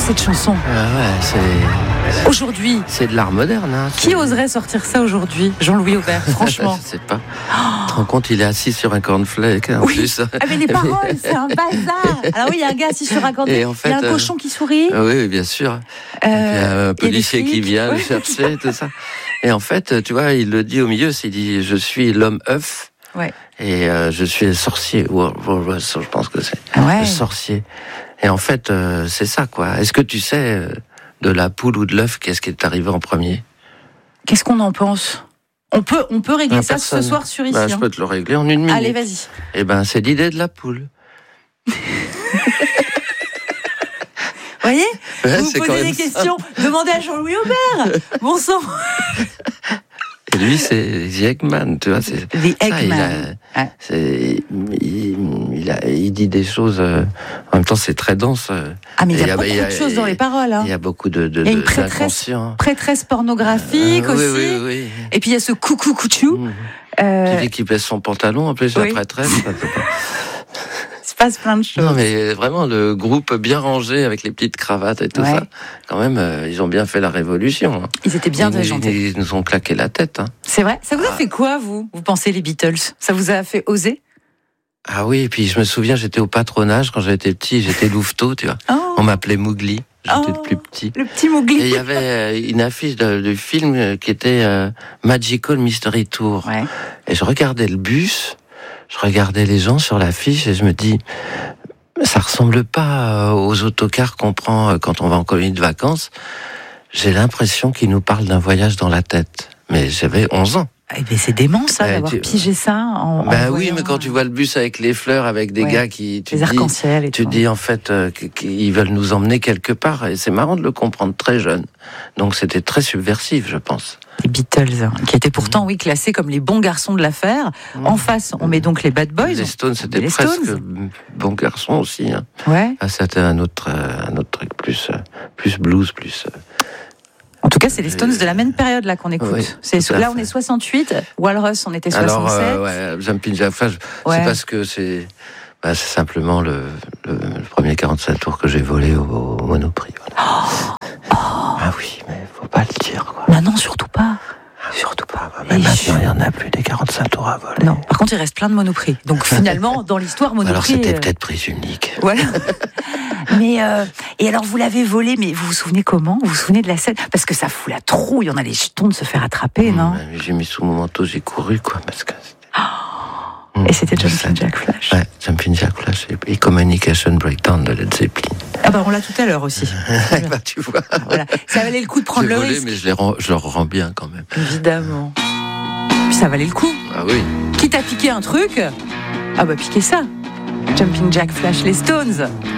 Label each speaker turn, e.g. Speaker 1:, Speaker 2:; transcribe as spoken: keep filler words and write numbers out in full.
Speaker 1: cette chanson.
Speaker 2: Ah ouais, c'est...
Speaker 1: Aujourd'hui.
Speaker 2: C'est de l'art moderne. Hein,
Speaker 1: qui oserait sortir ça aujourd'hui, Jean-Louis Aubert, franchement?
Speaker 2: Je sais pas. Oh. Tu te rends compte, il est assis sur un cornflake en
Speaker 1: oui.
Speaker 2: plus.
Speaker 1: Ah mais les paroles, c'est un bazar. Alors oui, il y a un gars assis sur un cornflake, en fait, il y a un euh... cochon qui sourit.
Speaker 2: Ah oui, bien sûr. Euh... Et puis, il y a un policier qui vient le chercher, tout ça. Et en fait, tu vois, il le dit au milieu, il dit « Je suis l'homme œuf ».
Speaker 1: Ouais.
Speaker 2: Et euh, je suis le sorcier, je pense que c'est
Speaker 1: ouais.
Speaker 2: le sorcier. Et en fait, euh, c'est ça, quoi. Est-ce que tu sais, euh, de la poule ou de l'œuf, qu'est-ce qui est arrivé en premier?
Speaker 1: Qu'est-ce qu'on en pense? On peut, on peut régler
Speaker 2: ah,
Speaker 1: ça
Speaker 2: personne.
Speaker 1: ce soir sur ici.
Speaker 2: Bah, je peux te le régler en une minute.
Speaker 1: Allez, vas-y.
Speaker 2: Eh ben, c'est l'idée de la poule.
Speaker 1: Vous voyez,
Speaker 2: ouais,
Speaker 1: vous posez des questions, ça. Demandez à Jean-Louis Aubert. Bon sang.
Speaker 2: Et lui, c'est The Eggman, tu vois. C'est,
Speaker 1: The
Speaker 2: ça,
Speaker 1: Eggman.
Speaker 2: Il, a,
Speaker 1: ouais.
Speaker 2: c'est, il, il, a, il dit des choses. Euh, en même temps, c'est très dense.
Speaker 1: Ah, mais il y a beaucoup il y a, de choses dans les paroles. Hein.
Speaker 2: Il y a beaucoup de, de,
Speaker 1: il y a une
Speaker 2: de,
Speaker 1: prêtresse, prêtresse pornographique
Speaker 2: euh,
Speaker 1: aussi.
Speaker 2: Oui, oui, oui.
Speaker 1: Et puis il y a ce coucou couchou.
Speaker 2: Mmh.
Speaker 1: Euh...
Speaker 2: Qui dit qu'il baisse son pantalon, en plus, oui. La prêtresse.
Speaker 1: Il se passe plein de choses.
Speaker 2: Non, mais vraiment, le groupe bien rangé avec les petites cravates et tout ouais. ça, quand même, euh, ils ont bien fait la révolution. Hein.
Speaker 1: Ils étaient bien
Speaker 2: ils,
Speaker 1: déjantés.
Speaker 2: Ils, ils nous ont claqué la tête. Hein.
Speaker 1: C'est vrai. Ça vous a fait quoi, vous, vous pensez, les Beatles? Ça vous a fait oser?
Speaker 2: Ah oui, et puis je me souviens, j'étais au patronage quand j'étais petit, j'étais louveteau, tu vois.
Speaker 1: Oh.
Speaker 2: On m'appelait Mowgli, j'étais
Speaker 1: oh.
Speaker 2: le plus petit.
Speaker 1: Le petit Mowgli.
Speaker 2: Et il y avait une affiche de, de film qui était euh, Magical Mystery Tour.
Speaker 1: Ouais.
Speaker 2: Et je regardais le bus, je regardais les gens sur l'affiche et je me dis... Ça ressemble pas aux autocars qu'on prend quand on va en colonie de vacances. J'ai l'impression qu'ils nous parlent d'un voyage dans la tête. Mais j'avais onze ans.
Speaker 1: Eh bien, c'est dément, ça,
Speaker 2: bah,
Speaker 1: d'avoir
Speaker 2: tu...
Speaker 1: pigé ça en,
Speaker 2: bah
Speaker 1: en
Speaker 2: oui,
Speaker 1: voyant...
Speaker 2: mais quand tu vois le bus avec les fleurs, avec des ouais. gars qui... Tu
Speaker 1: les
Speaker 2: dis,
Speaker 1: arcs-en-ciel et
Speaker 2: tu
Speaker 1: tout.
Speaker 2: dis, en fait, euh, qu'ils veulent nous emmener quelque part. Et c'est marrant de le comprendre très jeune. Donc, c'était très subversif, je pense.
Speaker 1: Les Beatles, qui étaient pourtant, mmh. oui, classés comme les bons garçons de l'affaire. Mmh. En face, on met donc les Bad Boys.
Speaker 2: Les Stones, c'était
Speaker 1: les
Speaker 2: presque
Speaker 1: Stones.
Speaker 2: bons garçons aussi. Hein.
Speaker 1: Ouais.
Speaker 2: Ah, c'était un autre, un autre truc, plus, plus blues, plus...
Speaker 1: En tout cas, c'est les Stones de la même période là qu'on écoute.
Speaker 2: Oui,
Speaker 1: c'est là, on est soixante-huit. Walrus, on était soixante-sept.
Speaker 2: Alors, euh, ouais, Jumping Jack Flash, ouais. c'est parce que c'est, bah, c'est simplement le, le, le premier quarante-cinq tours que j'ai volé au, au Monoprix. Voilà. Oh, oh. Ah oui, mais faut pas le dire, quoi.
Speaker 1: Bah non, surtout pas.
Speaker 2: Ah, surtout pas. Bah, même maintenant, il n'y en a plus des quarante-cinq tours à voler.
Speaker 1: Non. Par contre, il reste plein de Monoprix. Donc finalement, dans l'histoire, Monoprix.
Speaker 2: Alors c'était
Speaker 1: euh...
Speaker 2: peut-être prise unique.
Speaker 1: Voilà. Mais euh, et alors vous l'avez volé, mais vous vous souvenez comment? Vous vous souvenez de la scène? Parce que ça fout la trouille, on a les jetons de se faire attraper, mmh, non?
Speaker 2: J'ai mis sous mon manteau, j'ai couru, quoi, parce que...
Speaker 1: Oh, mmh, et c'était Jumping Jack Flash.
Speaker 2: Ouais, Jumping Jack Flash et Communication Breakdown de Led Zeppelin.
Speaker 1: Ah bah on l'a tout à l'heure aussi.
Speaker 2: Bah tu vois.
Speaker 1: Voilà. Ça valait le coup de prendre
Speaker 2: j'ai
Speaker 1: le
Speaker 2: volé,
Speaker 1: risque.
Speaker 2: Mais je, les rends, je leur rends bien quand même.
Speaker 1: Évidemment. Puis ça valait le coup.
Speaker 2: Ah oui.
Speaker 1: Quitte à piquer un truc, ah bah piquer ça. Jumping Jack Flash, les Stones.